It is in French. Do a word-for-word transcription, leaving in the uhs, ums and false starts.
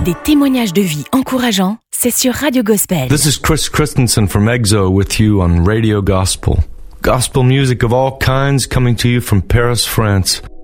Des témoignages de vie encourageants, c'est sur Radio Gospel. This is Chris Christensen from EXO with you on Radio Gospel. Gospel music of all kinds coming to you from Paris, France.